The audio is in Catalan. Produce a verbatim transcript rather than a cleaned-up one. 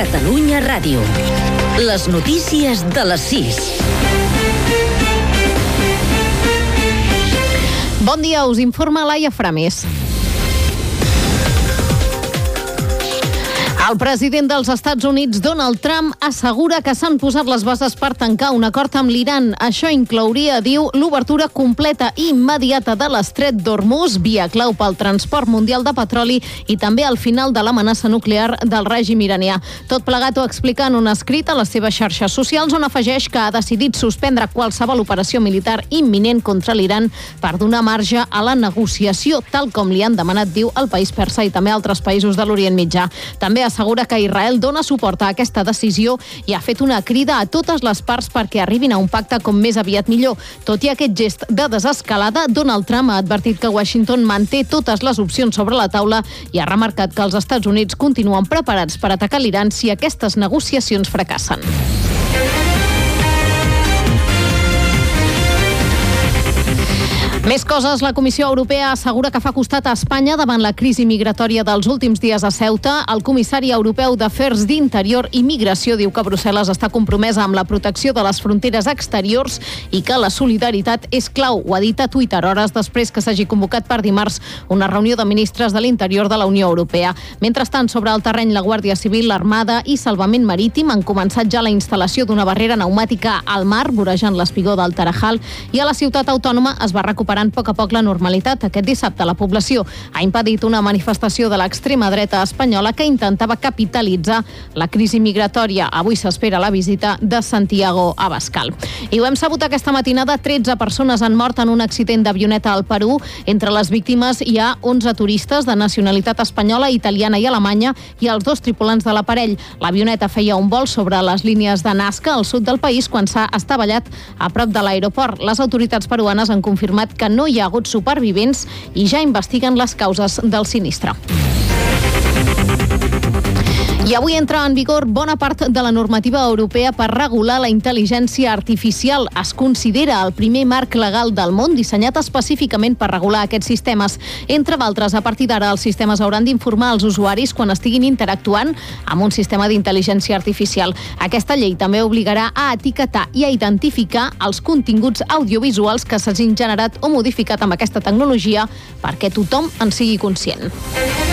Catalunya Ràdio. Les notícies de les sis. Bon dia, us informa Laia Framis. El president dels Estats Units, Donald Trump, assegura que s'han posat les bases per tancar un acord amb l'Iran. Això inclouria, diu, l'obertura completa i immediata de l'estret d'Hormuz, via clau pel transport mundial de petroli i també el final de l'amenaça nuclear del règim iranià. Tot plegat ho explica en un escrit a les seves xarxes socials, on afegeix que ha decidit suspendre qualsevol operació militar imminent contra l'Iran per donar marge a la negociació, tal com li han demanat, diu, el país persa i també altres països de l'Orient Mitjà. També assegura que Israel dona suport a aquesta decisió i ha fet una crida a totes les parts perquè arribin a un pacte com més aviat millor. Tot i aquest gest de desescalada, Donald Trump ha advertit que Washington manté totes les opcions sobre la taula i ha remarcat que els Estats Units continuen preparats per atacar l'Iran si aquestes negociacions fracassen. Més coses, la Comissió Europea assegura que fa costat a Espanya davant la crisi migratòria dels últims dies a Ceuta. El comissari europeu d'Afers d'Interior i Migració diu que Brussel·les està compromesa amb la protecció de les fronteres exteriors i que la solidaritat és clau. Ho ha dit a Twitter hores després que s'hagi convocat per dimarts una reunió de ministres de l'Interior de la Unió Europea. Mentrestant, sobre el terreny, la Guàrdia Civil, l'Armada i Salvament Marítim han començat ja la instal·lació d'una barrera pneumàtica al mar, vorejant l'espigó del Tarajal, i a la ciutat autònoma es va recuperar a poc a poc la normalitat. Aquest dissabte la població ha impedit una manifestació de l'extrema dreta espanyola que intentava capitalitzar la crisi migratòria. Avui s'espera la visita de Santiago Abascal. I ho hem sabut aquesta matinada, tretze persones han mort en un accident d'avioneta al Perú. Entre les víctimes hi ha onze turistes de nacionalitat espanyola, italiana i alemanya i els dos tripulants de l'aparell. L'avioneta feia un vol sobre les línies de Nazca al sud del país quan s'ha estavellat a prop de l'aeroport. Les autoritats peruanes han confirmat que no hi ha hagut supervivents i ja investiguen les causes del sinistre. I avui entra en vigor bona part de la normativa europea per regular la intel·ligència artificial. Es considera el primer marc legal del món dissenyat específicament per regular aquests sistemes. Entre d'altres, a partir d'ara, els sistemes hauran d'informar els usuaris quan estiguin interactuant amb un sistema d'intel·ligència artificial. Aquesta llei també obligarà a etiquetar i a identificar els continguts audiovisuals que s'hagin generat o modificat amb aquesta tecnologia perquè tothom en sigui conscient.